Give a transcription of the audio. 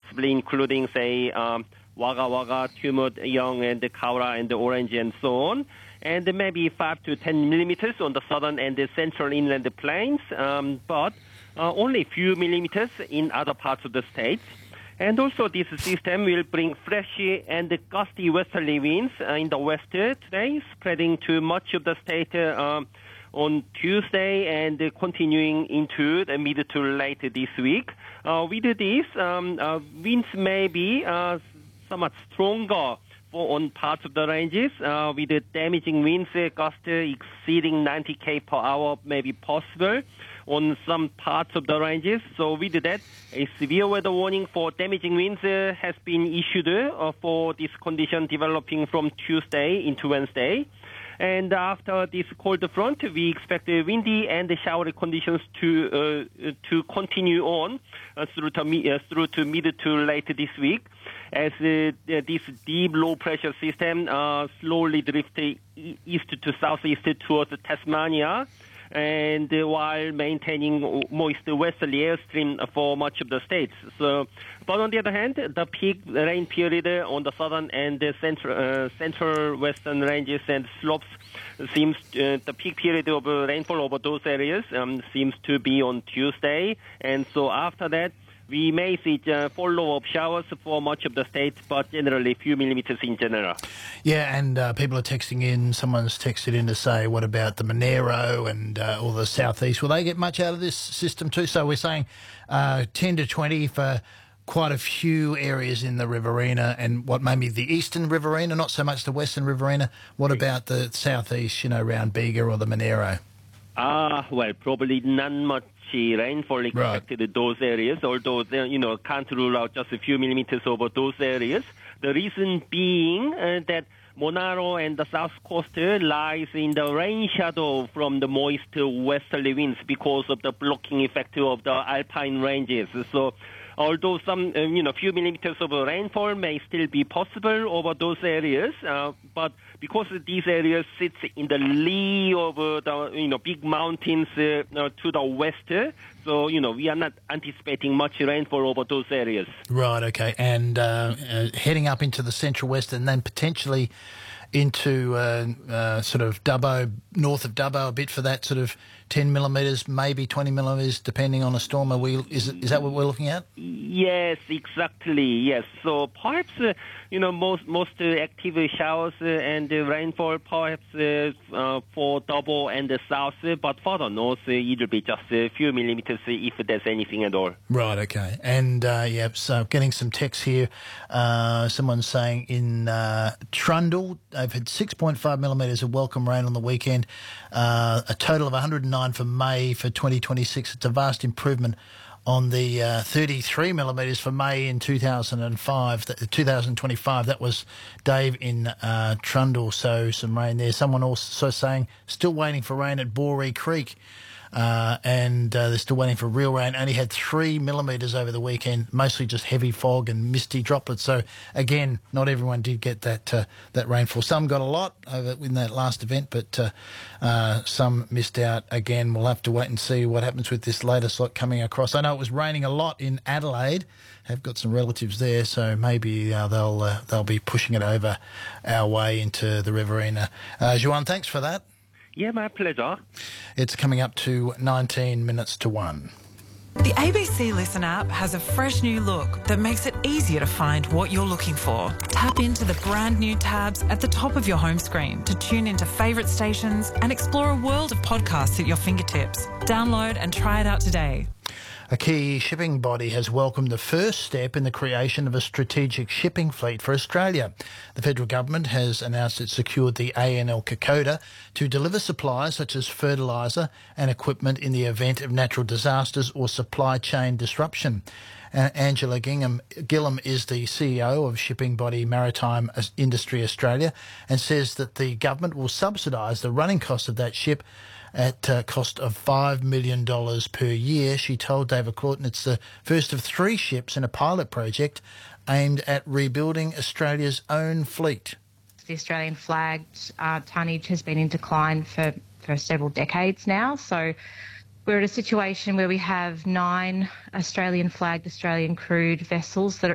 possibly including, say, Wagga Wagga, Tumut, Young, and the Kaura, and the Orange, and so on. And maybe 5 to 10 millimeters on the southern and the central inland plains, but only a few millimeters in other parts of the state. And also this system will bring fresh and gusty westerly winds in the west today, spreading to much of the state on Tuesday and continuing into the mid to late this week. With this, winds may be somewhat stronger on parts of the ranges, with the damaging winds gust exceeding 90 km per hour may be possible on some parts of the ranges. So with that, a severe weather warning for damaging winds has been issued for this condition developing from Tuesday into Wednesday. And after this cold front, we expect windy and showery conditions to continue on through to mid to late this week, as this deep low pressure system slowly drifts east to southeast towards Tasmania, and while maintaining moist westerly airstream for much of the states. So, but on the other hand, the peak rain period on the southern and the central western ranges and slopes seems the peak period of rainfall over those areas seems to be on Tuesday, and so after that, we may see follow-up showers for much of the state, but generally a few millimeters in general. Yeah, and people are texting in. Someone's texted in to say, what about the Monero and all the southeast? Will they get much out of this system too? So we're saying 10 to 20 for quite a few areas in the Riverina, and what maybe the eastern Riverina, not so much the western Riverina. What about the southeast, around Bega or the Monero? Well, probably not much rainfall expected in those areas, although can't rule out just a few millimeters over those areas. The reason being that Monaro and the south coast lies in the rain shadow from the moist westerly winds because of the blocking effect of the alpine ranges. So although some few millimeters of rainfall may still be possible over those areas, but because these areas sit in the lee of the big mountains to the west, so we are not anticipating much rainfall over those areas. Right. Okay. And heading up into the central west, and then potentially into sort of Dubbo, north of Dubbo a bit for that sort of 10 millimetres, maybe 20 millimetres, depending on a storm. Is that what we're looking at? Yes, exactly. Yes. So perhaps most active showers and rainfall perhaps for Dubbo and the south, but further north it'll be just a few millimetres if there's anything at all. Right. Okay. And so getting some text here. Someone's saying in Trundle they've had 6.5 millimetres of welcome rain on the weekend. A total of 109 for May for 2026. It's a vast improvement on the 33 millimetres for May in 2025. That was Dave in Trundle, so some rain there. Someone also saying still waiting for rain at Boree Creek. And they're still waiting for real rain. Only had 3 millimetres over the weekend, mostly just heavy fog and misty droplets. So again, not everyone did get that rainfall. Some got a lot over in that last event, but some missed out. Again, we'll have to wait and see what happens with this latest lot coming across. I know it was raining a lot in Adelaide. Have got some relatives there, so maybe they'll be pushing it over our way into the Riverina. Juan, thanks for that. Yeah, my pleasure. It's coming up to 19 minutes to 1. The ABC Listen app has a fresh new look that makes it easier to find what you're looking for. Tap into the brand new tabs at the top of your home screen to tune into favourite stations and explore a world of podcasts at your fingertips. Download and try it out today. A key shipping body has welcomed the first step in the creation of a strategic shipping fleet for Australia. The federal government has announced it secured the ANL Kokoda to deliver supplies such as fertiliser and equipment in the event of natural disasters or supply chain disruption. Angela Gillam is the CEO of shipping body Maritime Industry Australia and says that the government will subsidise the running costs of that ship at a cost of $5 million per year. She told David Claughton it's the first of 3 ships in a pilot project aimed at rebuilding Australia's own fleet. The Australian flagged tonnage has been in decline for several decades now. So we're at a situation where we have 9 Australian flagged, Australian crewed vessels that